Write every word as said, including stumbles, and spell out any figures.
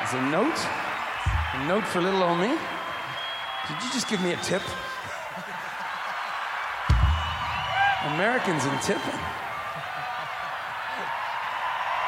Is a note? A note for little old me? Did you just give me a tip? Americans and tipping.